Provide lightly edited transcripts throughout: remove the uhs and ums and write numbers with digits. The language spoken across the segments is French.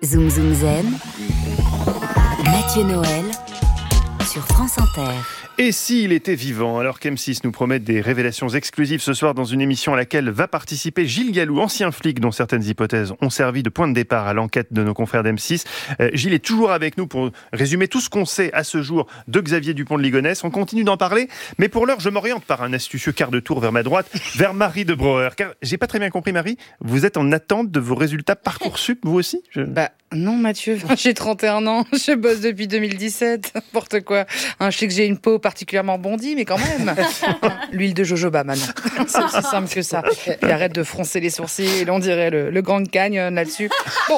Zoom Zoom Zen, Mathieu Noël sur France Inter. Et s'il était vivant, alors qu'M6 nous promet des révélations exclusives ce soir dans une émission à laquelle va participer Gilles Gallou, ancien flic dont certaines hypothèses ont servi de point de départ à l'enquête de nos confrères d'M6. Gilles est toujours avec nous pour résumer tout ce qu'on sait à ce jour de Xavier Dupont de Ligonnès. On continue d'en parler, mais pour l'heure, je m'oriente par un astucieux quart de tour vers ma droite, vers Marie de Brouwer. Car j'ai pas très bien compris, Marie, vous êtes en attente de vos résultats Parcoursup, vous aussi Non, Mathieu, j'ai 31 ans, je bosse depuis 2017, n'importe quoi. Je sais que j'ai une peau particulièrement bondie, mais quand même. L'huile de jojoba, maintenant. C'est aussi simple que ça. Et arrête de froncer les sourcils, on dirait le Grand Canyon là-dessus. Bon,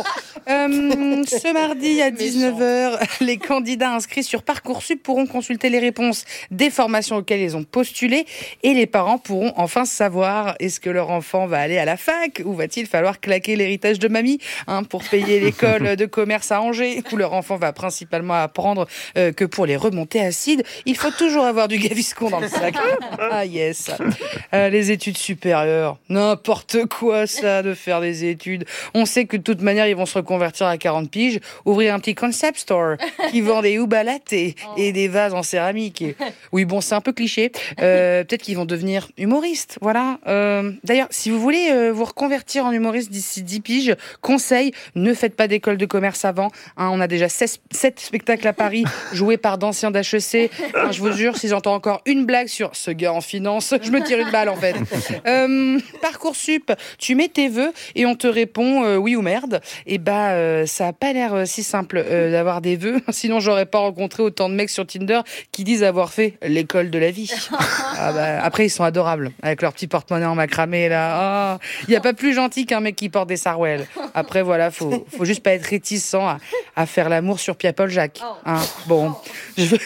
ce mardi à 19h, les candidats inscrits sur Parcoursup pourront consulter les réponses des formations auxquelles ils ont postulé et les parents pourront enfin savoir est-ce que leur enfant va aller à la fac ou va-t-il falloir claquer l'héritage de mamie pour payer l'école de commerce à Angers où leur enfant va principalement apprendre que pour les remontées acides, il faut toujours avoir du Gaviscon dans le sac. Ah yes. Les études supérieures, n'importe quoi ça de faire des études. On sait que de toute manière ils vont se reconvertir à 40 piges, ouvrir un petit concept store qui vend des Yuba latte et des vases en céramique. Oui bon c'est un peu cliché. Peut-être qu'ils vont devenir humoristes. Voilà. D'ailleurs si vous voulez vous reconvertir en humoriste d'ici 10 piges, conseil, ne faites pas d'école de commerce avant. On a déjà 7 spectacles à Paris joués par d'anciens d'HEC. Je vous jure, si j'entends encore une blague sur ce gars en finance, je me tire une balle en fait. Parcoursup, tu mets tes vœux et on te répond oui ou merde. Et ça a pas l'air si simple d'avoir des vœux. Sinon, j'aurais pas rencontré autant de mecs sur Tinder qui disent avoir fait l'école de la vie. Après, ils sont adorables avec leur petit porte-monnaie en macramé là. Il y a pas plus gentil qu'un mec qui porte des Sarwell. Après, voilà, faut juste pas être réticent à faire l'amour sur Pierre-Paul Jacques. Bon, je veux...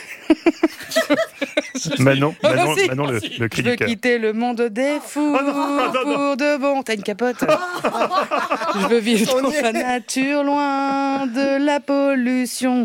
Manon, le cri je veux du cœur. quitter le monde des fous pour de bon. T'as une capote. Je veux vivre dans la nature, loin de la pollution.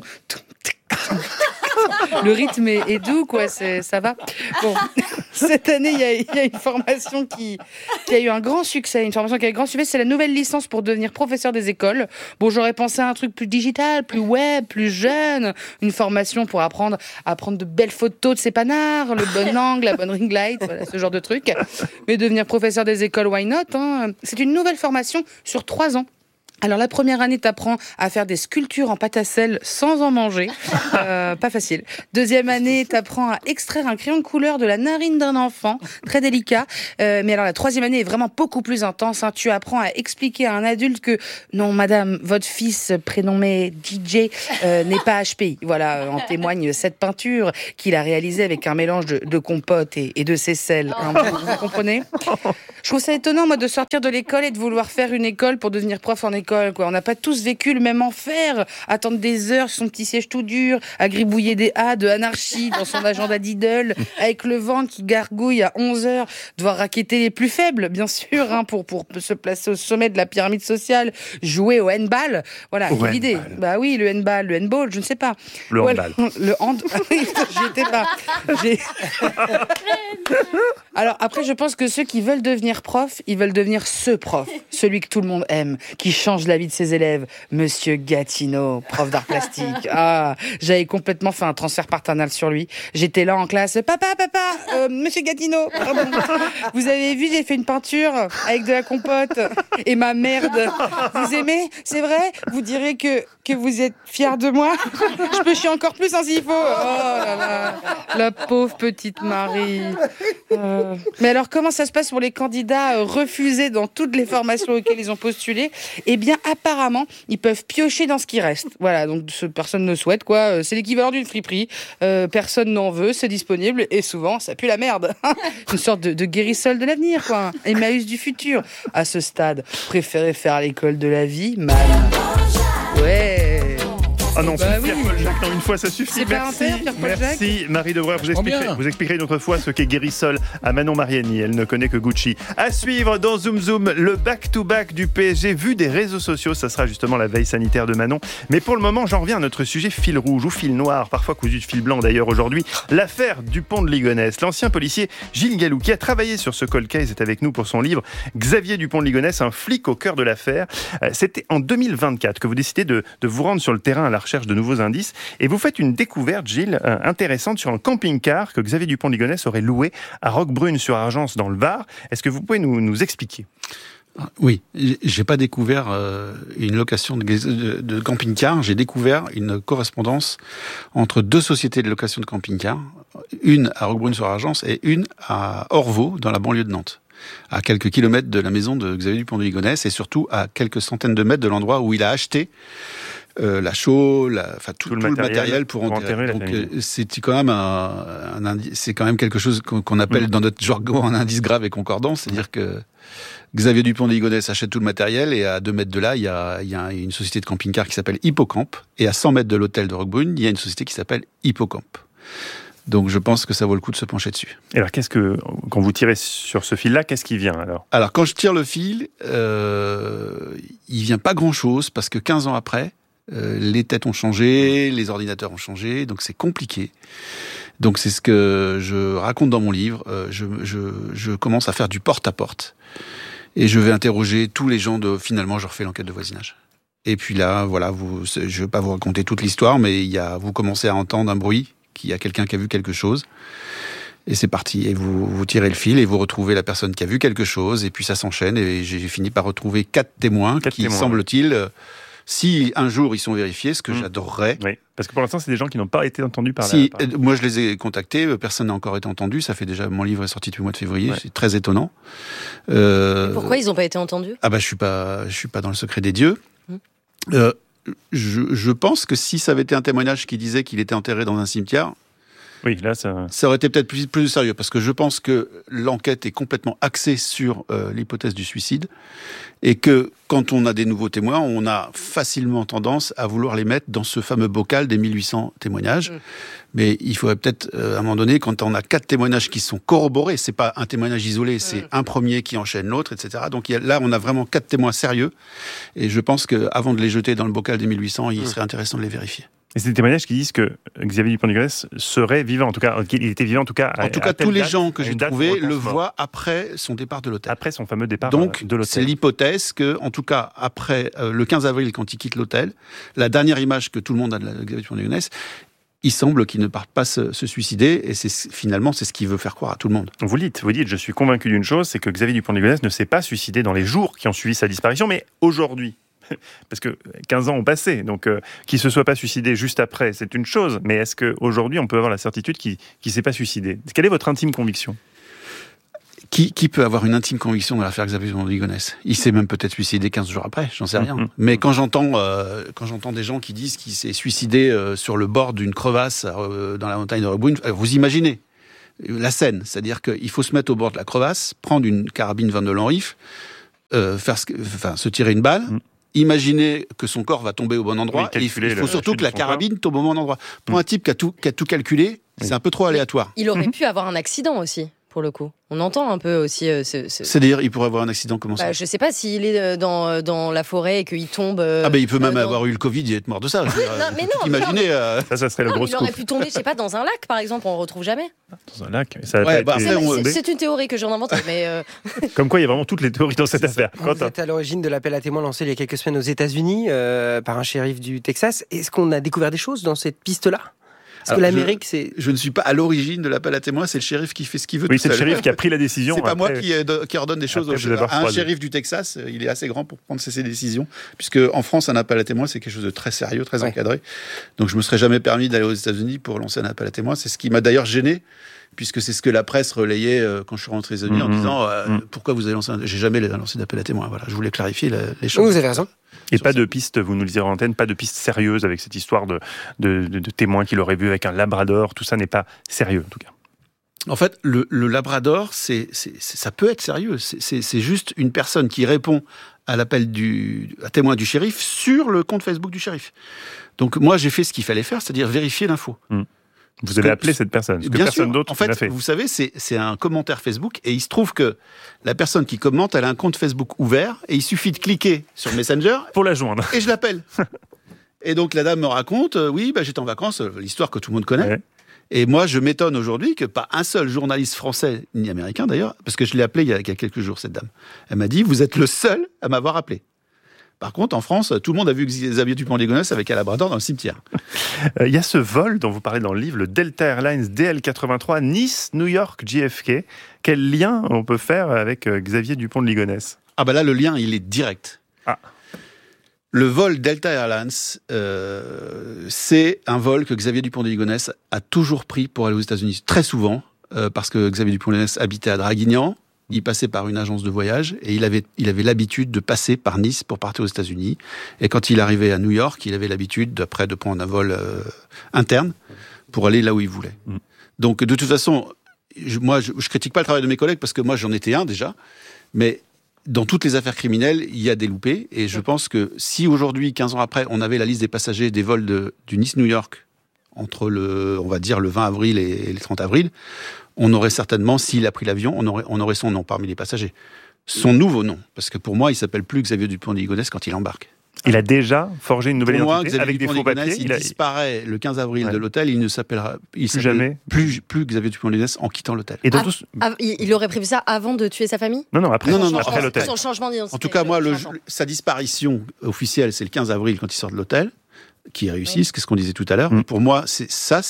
Le rythme est doux, quoi. Ça va. Bon, cette année, il y a une formation qui a eu un grand succès. Une formation qui a eu un grand succès, c'est la nouvelle licence pour devenir professeur des écoles. Bon, j'aurais pensé à un truc plus digital, plus web, plus jeune. Une formation pour apprendre à prendre de belles photos de ses panards, le bon angle, la bonne ring light, voilà, ce genre de truc. Mais devenir professeur des écoles, why not, hein. C'est une nouvelle formation sur 3 ans. Alors la première année, t'apprends à faire des sculptures en pâte à sel sans en manger, pas facile. Deuxième année, t'apprends à extraire un crayon de couleur de la narine d'un enfant, très délicat. Mais alors la troisième année est vraiment beaucoup plus intense. Tu apprends à expliquer à un adulte que non, madame, votre fils prénommé DJ n'est pas HPI. Voilà, en témoigne cette peinture qu'il a réalisée avec un mélange de compote et de seychelles. Vous comprenez ? Je trouve ça étonnant, moi, de sortir de l'école et de vouloir faire une école pour devenir prof en école, quoi. On n'a pas tous vécu le même enfer, attendre des heures sur son petit siège tout dur, à gribouiller des A de anarchie dans son agenda d'idole, avec le ventre qui gargouille à 11h, devoir racketter les plus faibles, bien sûr, pour se placer au sommet de la pyramide sociale, jouer au handball. Voilà, quelle idée. Bah oui, le handball, le handball, je ne sais pas. Le handball. Le hand... J'y étais pas. Alors après, je pense que ceux qui veulent devenir prof, ils veulent devenir ce prof, celui que tout le monde aime, qui change la vie de ses élèves, Monsieur Gatineau, prof d'art plastique. J'avais complètement fait un transfert paternel sur lui. J'étais là en classe, papa, Monsieur Gatineau, pardon. Vous avez vu, j'ai fait une peinture avec de la compote et ma merde. Vous aimez? C'est vrai? Vous direz que vous êtes fiers de moi? Je peux chier encore plus s'il faut. Oh là là, la pauvre petite Marie. Mais alors, comment ça se passe pour les candidats refusés dans toutes les formations auxquelles ils ont postulé? Eh bien, apparemment, ils peuvent piocher dans ce qui reste. Voilà, donc personne ne souhaite, quoi. C'est l'équivalent d'une friperie. Personne n'en veut, c'est disponible, et souvent, ça pue la merde. Une sorte de guérissol de l'avenir, quoi. Emmaüs du futur. À ce stade, préférez faire l'école de la vie, mal. Ouais. Ah non, Bah oui. Pierre-Paul Jacques, non, une fois ça suffit. C'est pas un père, Pierre-Paul Jacques. Merci Marie Debreuer. Vous expliquerez une autre fois ce qu'est Guérissol à Manon Mariani. Elle ne connaît que Gucci. À suivre dans Zoom Zoom, le back-to-back du PSG vu des réseaux sociaux. Ça sera justement la veille sanitaire de Manon. Mais pour le moment, j'en reviens à notre sujet fil rouge ou fil noir, parfois cousu de fil blanc d'ailleurs aujourd'hui. L'affaire Dupont de Ligonnès. L'ancien policier Gilles Gallou, qui a travaillé sur ce cold case, est avec nous pour son livre Xavier Dupont de Ligonnès, un flic au cœur de l'affaire. C'était en 2024 que vous décidez de vous rendre sur le terrain à la recherche de nouveaux indices. Et vous faites une découverte, Gilles, intéressante sur un camping-car que Xavier Dupont de Ligonnès aurait loué à Roquebrune-sur-Argence dans le Var. Est-ce que vous pouvez nous expliquer ? Oui, j'ai pas découvert une location de camping-car, j'ai découvert une correspondance entre deux sociétés de location de camping-car, une à Roquebrune-sur-Argence et une à Orvaux, dans la banlieue de Nantes, à quelques kilomètres de la maison de Xavier Dupont de Ligonnès et surtout à quelques centaines de mètres de l'endroit où il a acheté la chaux, tout le matériel pour enterrer. Donc c'est quand même c'est quand même quelque chose qu'on appelle dans notre jargon un indice grave et concordant, c'est-à-dire que Xavier Dupont de Ligonnès achète tout le matériel et à 2 mètres de là, il y a une société de camping-car qui s'appelle Hippocamp et à 100 mètres de l'hôtel de Roquebrune, il y a une société qui s'appelle Hippocamp. Donc je pense que ça vaut le coup de se pencher dessus. Et alors quand vous tirez sur ce fil-là, qu'est-ce qui vient alors ? Alors quand je tire le fil, il vient pas grand-chose parce que 15 ans après, les têtes ont changé, les ordinateurs ont changé, donc c'est compliqué. Donc c'est ce que je raconte dans mon livre. Je commence à faire du porte-à-porte et je vais interroger tous les gens finalement, je refais l'enquête de voisinage. Et puis là, voilà, je ne vais pas vous raconter toute l'histoire, mais vous commencez à entendre un bruit, qu'il y a quelqu'un qui a vu quelque chose. Et c'est parti. Et vous tirez le fil et vous retrouvez la personne qui a vu quelque chose. Et puis ça s'enchaîne. Et j'ai fini par retrouver 4 témoins qui, semble-t-il, si un jour ils sont vérifiés, ce que j'adorerais. Oui, parce que pour l'instant, c'est des gens qui n'ont pas été entendus par moi, je les ai contactés. Personne n'a encore été entendu. Ça fait déjà, mon livre est sorti depuis le mois de février. Ouais. C'est très étonnant. Pourquoi ils n'ont pas été entendus ? Ah bah, je suis pas dans le secret des dieux. Je pense que si ça avait été un témoignage qui disait qu'il était enterré dans un cimetière, oui, là, ça aurait été peut-être plus sérieux, parce que je pense que l'enquête est complètement axée sur l'hypothèse du suicide, et que quand on a des nouveaux témoins, on a facilement tendance à vouloir les mettre dans ce fameux bocal des 1800 témoignages. Mais il faudrait peut-être, à un moment donné, quand on a 4 témoignages qui sont corroborés, c'est pas un témoignage isolé, c'est un premier qui enchaîne l'autre, etc. Donc là, on a vraiment 4 témoins sérieux, et je pense qu'avant de les jeter dans le bocal des 1800, il serait intéressant de les vérifier. Et c'est des témoignages qui disent que Xavier Dupont de Ligonnès serait vivant, en tout cas, qu'il était vivant, en tout cas. En tout cas, tous les gens que j'ai trouvés le voient après son départ de l'hôtel. Après son fameux départ de l'hôtel. Donc, c'est l'hypothèse que, en tout cas, après le 15 avril, quand il quitte l'hôtel, la dernière image que tout le monde a de Xavier Dupont de Ligonnès, il semble qu'il ne parte pas se suicider, et finalement, c'est ce qu'il veut faire croire à tout le monde. Vous dites, je suis convaincu d'une chose, c'est que Xavier Dupont de Ligonnès ne s'est pas suicidé dans les jours qui ont suivi sa disparition, mais aujourd'hui. Parce que 15 ans ont passé, donc qu'il ne se soit pas suicidé juste après, c'est une chose. Mais est-ce qu'aujourd'hui, on peut avoir la certitude qu'il ne s'est pas suicidé ? Quelle est votre intime conviction ? Qui peut avoir une intime conviction dans l'affaire Xavier Dupont de Ligonnès ? Il s'est même peut-être suicidé 15 jours après, j'en sais rien. Mais quand j'entends des gens qui disent qu'il s'est suicidé sur le bord d'une crevasse dans la montagne de Roquebrune, vous imaginez la scène, c'est-à-dire qu'il faut se mettre au bord de la crevasse, prendre une carabine Van de Lanriff, se tirer une balle, imaginez que son corps va tomber au bon endroit, et il faut surtout que la carabine tombe au bon endroit. Pour un type qui a tout calculé, c'est un peu trop aléatoire. Il aurait pu avoir un accident aussi, pour le coup. On entend un peu aussi... C'est-à-dire, il pourrait avoir un accident, comment ça ? Je sais pas, s'il est dans la forêt et qu'il tombe... il peut même avoir eu le Covid et être mort de ça. Imaginez... Ça serait le gros scoop. Il aurait pu tomber, je sais pas, dans un lac, par exemple, on le retrouve jamais. Dans un lac, c'est une théorie que j'en invente, mais... Comme quoi, il y a vraiment toutes les théories dans cette affaire. Vous êtes à l'origine de l'appel à témoins lancé il y a quelques semaines aux États-Unis par un shérif du Texas. Est-ce qu'on a découvert des choses dans cette piste-là ? Parce que l'Amérique, je ne suis pas à l'origine de l'appel à témoins, c'est le shérif qui fait ce qu'il veut. Oui, c'est le shérif qui a pris la décision. C'est pas moi qui ordonne des choses à un shérif du Texas. Il est assez grand pour prendre ses décisions. Puisque en France, un appel à témoins, c'est quelque chose de très sérieux, très encadré. Donc je me serais jamais permis d'aller aux États-Unis pour lancer un appel à témoins. C'est ce qui m'a d'ailleurs gêné, puisque c'est ce que la presse relayait quand je suis rentré aux États-Unis en disant pourquoi vous avez lancé j'ai jamais lancé d'appel à témoins. Voilà, je voulais clarifier les choses. Vous avez raison. Et pas de piste, vous nous le disiez en antenne, pas de piste sérieuse avec cette histoire de témoins qu'il aurait vu avec un labrador. Tout ça n'est pas sérieux, en tout cas. En fait, le labrador, ça peut être sérieux. C'est juste une personne qui répond à l'appel à témoin du shérif sur le compte Facebook du shérif. Donc moi, j'ai fait ce qu'il fallait faire, c'est-à-dire vérifier l'info. Vous avez appelé cette personne, parce que personne d'autre en fait, l'a fait. Vous savez, c'est un commentaire Facebook, et il se trouve que la personne qui commente, elle a un compte Facebook ouvert, et il suffit de cliquer sur Messenger Pour la joindre. et je l'appelle. Et donc la dame me raconte, oui, j'étais en vacances, l'histoire que tout le monde connaît. Ouais. Et moi, je m'étonne aujourd'hui que pas un seul journaliste français, ni américain d'ailleurs, parce que je l'ai appelé il y a quelques jours, cette dame. Elle m'a dit, vous êtes le seul à m'avoir appelé. Par contre, en France, tout le monde a vu Xavier Dupont-Ligonnès avec un labrador dans le cimetière. Il y a ce vol dont vous parlez dans le livre, le Delta Airlines DL83, Nice-New York JFK. Quel lien on peut faire avec Xavier Dupont-Ligonnès ? Ah là, le lien, il est direct. Ah. Le vol Delta Airlines, c'est un vol que Xavier Dupont-Ligonnès a toujours pris pour aller aux États-Unis. Très souvent, parce que Xavier Dupont-Ligonnès habitait à Draguignan. Il passait par une agence de voyage et il avait l'habitude de passer par Nice pour partir aux États-Unis. Et quand il arrivait à New York, il avait l'habitude de prendre un vol interne pour aller là où il voulait. Donc de toute façon, je critique pas le travail de mes collègues parce que moi j'en étais un déjà, mais dans toutes les affaires criminelles, il y a des loupés. Et je pense que si aujourd'hui, 15 ans après, on avait la liste des passagers des vols du Nice-New York entre on va dire le 20 avril et le 30 avril, on aurait certainement, s'il a pris l'avion, on aurait son nom parmi les passagers. Son nouveau nom, parce que pour moi, il s'appelle plus Xavier Dupont-Ligonnès quand il embarque. Il a déjà forgé une nouvelle identité Xavier avec des faux papiers. Il disparaît le 15 avril de l'hôtel, il ne s'appellera jamais plus Xavier Dupont-Ligonnès en quittant l'hôtel. Et il aurait prévu ça avant de tuer sa famille ? Non, après l'hôtel. Son changement d'identité. En tout cas, moi, sa disparition officielle, c'est le 15 avril quand il sort de l'hôtel, qui réussissent, c'est ce qu'on disait tout à l'heure. Pour moi, c'est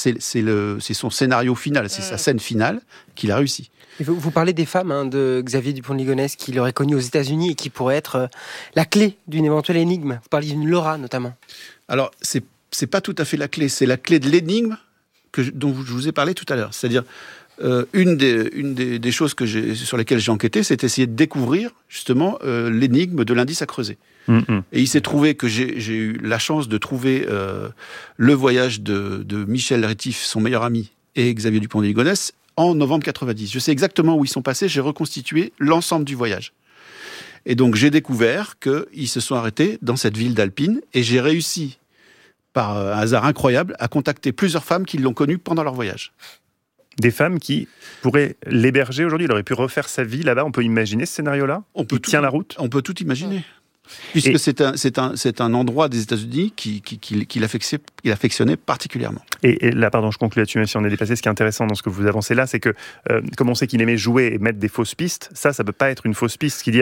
son scénario final, c'est sa scène finale qu'il a réussi. Vous parlez des femmes de Xavier Dupont-Ligonnès qui l'aurait connu aux États-Unis et qui pourrait être la clé d'une éventuelle énigme. Vous parlez d'une Laura notamment. Alors, c'est pas tout à fait la clé, c'est la clé de l'énigme dont je vous ai parlé tout à l'heure. C'est-à-dire, une des choses sur lesquelles j'ai enquêté, c'est essayer de découvrir justement l'énigme de l'indice à creuser. Et il s'est trouvé que j'ai eu la chance de trouver le voyage de Michel Rétif, son meilleur ami, et Xavier Dupont-Ligonnès en novembre 90. Je sais exactement où ils sont passés, j'ai reconstitué l'ensemble du voyage. Et donc j'ai découvert qu'ils se sont arrêtés dans cette ville d'Alpine et j'ai réussi, par un hasard incroyable, à contacter plusieurs femmes qui l'ont connu pendant leur voyage. Des femmes qui pourraient l'héberger aujourd'hui, il aurait pu refaire sa vie là-bas. On peut imaginer ce scénario-là ? Il tient la route ? On peut tout imaginer. Puisque c'est un endroit des États-Unis qu'il affectionnait particulièrement. Et là, pardon, je conclue là-dessus, même si on est dépassé. Ce qui est intéressant dans ce que vous avancez là, c'est que, comme on sait qu'il aimait jouer et mettre des fausses pistes, ça peut pas être une fausse piste. Ce qu'il dit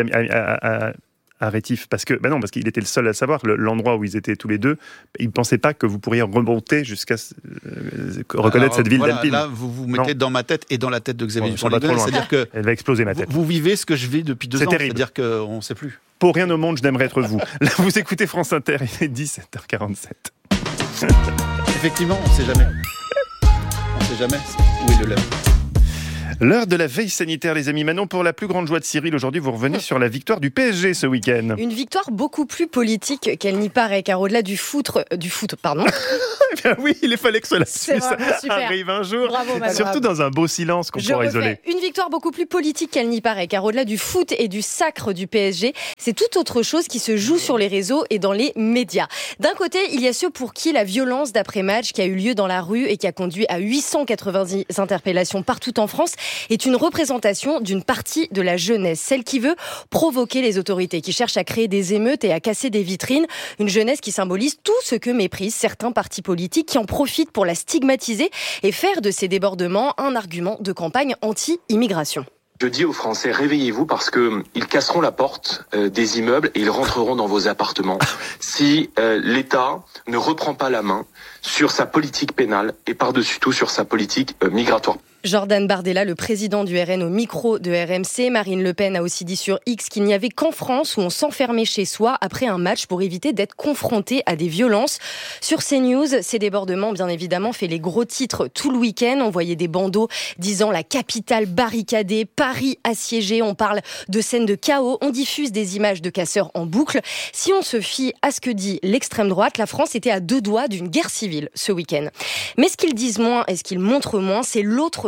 à Rétif, parce qu'il était le seul à le savoir, l'endroit où ils étaient tous les deux, il ne pensait pas que vous pourriez remonter jusqu'à reconnaître cette ville d'Alpine. Là, vous mettez dans ma tête et dans la tête de Xavier Dupont-Ligonnès, c'est-à-dire que elle va exploser ma tête. Vous vivez ce que je vis depuis 2 ans, terrible. C'est-à-dire qu'on ne sait plus. Pour rien au monde, je n'aimerais être vous. Là, vous écoutez France Inter, il est 17h47. Effectivement, on ne sait jamais. On ne sait jamais où est le leurre. L'heure de la veille sanitaire, les amis. Manon, pour la plus grande joie de Cyril, aujourd'hui, vous revenez sur la victoire du PSG ce week-end. Une victoire beaucoup plus politique qu'elle n'y paraît, car au-delà du foot, pardon. Eh bien oui, il fallait que cela arrive un jour. Bravo, Manon. Surtout dans un beau silence qu'on pourra isoler. Une victoire beaucoup plus politique qu'elle n'y paraît, car au-delà du foot et du sacre du PSG, c'est tout autre chose qui se joue sur les réseaux et dans les médias. D'un côté, il y a ceux pour qui la violence d'après-match qui a eu lieu dans la rue et qui a conduit à 890 interpellations partout en France est une représentation d'une partie de la jeunesse, celle qui veut provoquer les autorités, qui cherche à créer des émeutes et à casser des vitrines. Une jeunesse qui symbolise tout ce que méprisent certains partis politiques qui en profitent pour la stigmatiser et faire de ces débordements un argument de campagne anti-immigration. Je dis aux Français, réveillez-vous parce qu'ils casseront la porte des immeubles et ils rentreront dans vos appartements si l'État ne reprend pas la main sur sa politique pénale et par-dessus tout sur sa politique migratoire. Jordan Bardella, le président du RN au micro de RMC. Marine Le Pen a aussi dit sur X qu'il n'y avait qu'en France où on s'enfermait chez soi après un match pour éviter d'être confronté à des violences. Sur CNews, ces débordements, bien évidemment, fait les gros titres tout le week-end. On voyait des bandeaux disant la capitale barricadée, Paris assiégé. On parle de scènes de chaos. On diffuse des images de casseurs en boucle. Si on se fie à ce que dit l'extrême droite, la France était à 2 doigts d'une guerre civile ce week-end. Mais ce qu'ils disent moins et ce qu'ils montrent moins, c'est l'autre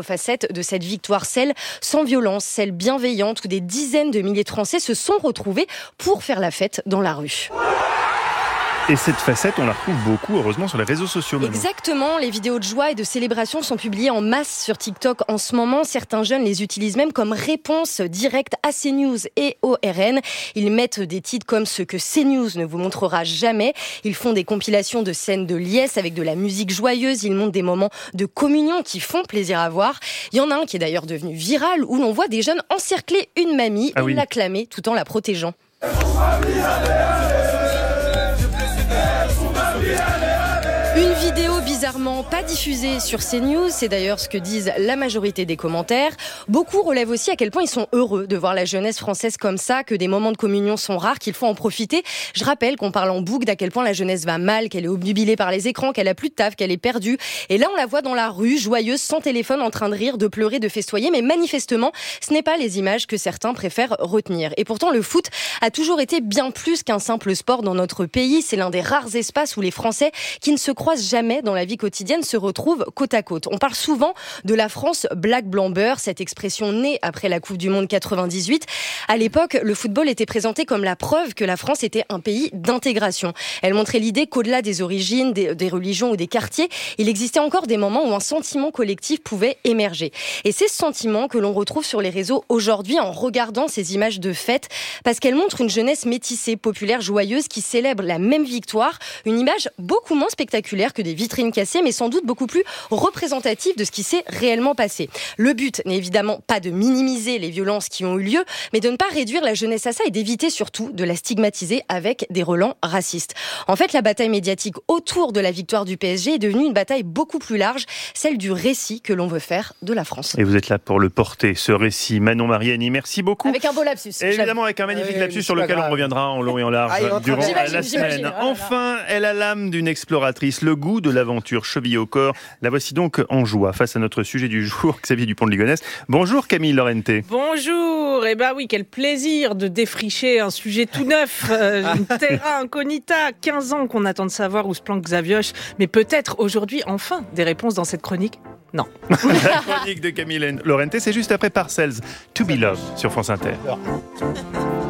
facettes de cette victoire, celle sans violence, celle bienveillante, où des dizaines de milliers de Français se sont retrouvés pour faire la fête dans la rue. Et cette facette, on la retrouve beaucoup, heureusement, sur les réseaux sociaux. Maintenant. Exactement, les vidéos de joie et de célébration sont publiées en masse sur TikTok en ce moment. Certains jeunes les utilisent même comme réponse directe à CNews et au RN. Ils mettent des titres comme ce que CNews ne vous montrera jamais. Ils font des compilations de scènes de liesse avec de la musique joyeuse. Ils montrent des moments de communion qui font plaisir à voir. Il y en a un qui est d'ailleurs devenu viral où l'on voit des jeunes encercler une mamie et l'acclamer tout en la protégeant. Une vidéo bizarrement pas diffusée sur CNews, c'est d'ailleurs ce que disent la majorité des commentaires. Beaucoup relèvent aussi à quel point ils sont heureux de voir la jeunesse française comme ça, que des moments de communion sont rares, qu'il faut en profiter. Je rappelle qu'on parle en boucle d'à quel point la jeunesse va mal, qu'elle est obnubilée par les écrans, qu'elle a plus de taf, qu'elle est perdue. Et là, on la voit dans la rue, joyeuse, sans téléphone, en train de rire, de pleurer, de festoyer. Mais manifestement, ce n'est pas les images que certains préfèrent retenir. Et pourtant, le foot a toujours été bien plus qu'un simple sport dans notre pays. C'est l'un des rares espaces où les Français qui ne se croisent jamais dans la vie quotidienne se retrouvent côte à côte. On parle souvent de la France black blanc beurre, cette expression née après la Coupe du Monde 98. À l'époque, le football était présenté comme la preuve que la France était un pays d'intégration. Elle montrait l'idée qu'au-delà des origines, des religions ou des quartiers, il existait encore des moments où un sentiment collectif pouvait émerger. Et c'est ce sentiment que l'on retrouve sur les réseaux aujourd'hui en regardant ces images de fête, parce qu'elles montrent une jeunesse métissée, populaire, joyeuse, qui célèbre la même victoire, une image beaucoup moins spectaculaire que des vitrines cassées, mais sans doute beaucoup plus représentative de ce qui s'est réellement passé. Le but n'est évidemment pas de minimiser les violences qui ont eu lieu, mais de ne pas réduire la jeunesse à ça et d'éviter surtout de la stigmatiser avec des relents racistes. En fait, la bataille médiatique autour de la victoire du PSG est devenue une bataille beaucoup plus large, celle du récit que l'on veut faire de la France. Et vous êtes là pour le porter, ce récit. Manon Mariani, merci beaucoup. Avec un beau lapsus. Et évidemment, avec un magnifique lapsus sur lequel on reviendra en long et en large durant la semaine. Enfin, elle a l'âme d'une exploratrice, le goût de l'aventure chevillée au corps. La voici donc en joie face à notre sujet du jour, Xavier Dupont de Ligonnès. Bonjour Camille Lorente. Bonjour, oui, quel plaisir de défricher un sujet tout neuf, une terra incognita, 15 ans qu'on attend de savoir où se planque Xavioche, mais peut-être aujourd'hui enfin des réponses dans cette chronique. Non. La chronique de Camille Lorente, c'est juste après Parcells, To Be Loved sur France Inter.